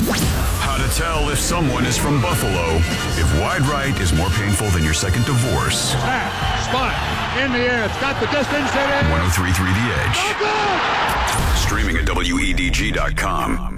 How to tell if someone is from Buffalo. If wide right is more painful than your second divorce. Spot in the air. It's got the distance. 103.3 The Edge. Oh, good! Streaming at WEDG.com.